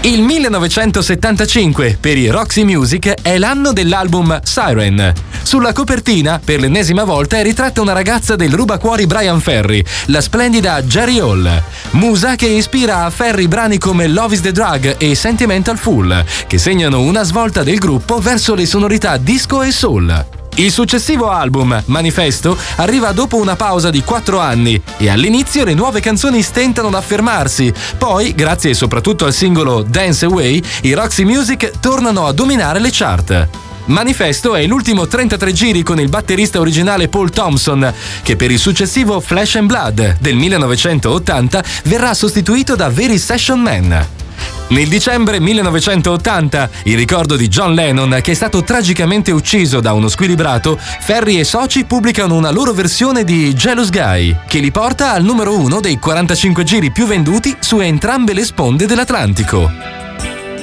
Il 1975 per i Roxy Music è l'anno dell'album Siren. Sulla copertina, per l'ennesima volta, è ritratta una ragazza del rubacuori Brian Ferry, la splendida Jerry Hall, musa che ispira a Ferry brani come Love is the Drug e Sentimental Fool, che segnano una svolta del gruppo verso le sonorità disco e soul. Il successivo album, Manifesto, arriva dopo una pausa di 4 anni e all'inizio le nuove canzoni stentano ad affermarsi. Poi, grazie soprattutto al singolo Dance Away, i Roxy Music tornano a dominare le chart. Manifesto è l'ultimo 33 giri con il batterista originale Paul Thompson, che per il successivo Flesh and Blood del 1980 verrà sostituito da veri session man. Nel dicembre 1980, in ricordo di John Lennon, che è stato tragicamente ucciso da uno squilibrato, Ferry e soci pubblicano una loro versione di Jealous Guy, che li porta al numero 1 dei 45 giri più venduti su entrambe le sponde dell'Atlantico.